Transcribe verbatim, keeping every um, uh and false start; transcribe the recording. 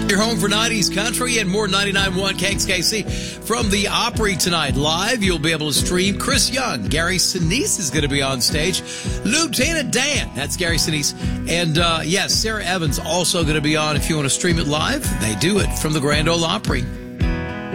Your home for nineties country and more. Ninety-nine point one K X K C from the Opry tonight. Live, you'll be able to stream Chris Young. Gary Sinise is going to be on stage. Lieutenant Dan, that's Gary Sinise. And, uh, yes, Sarah Evans also going to be on. If you want to stream it live, they do it from the Grand Ole Opry.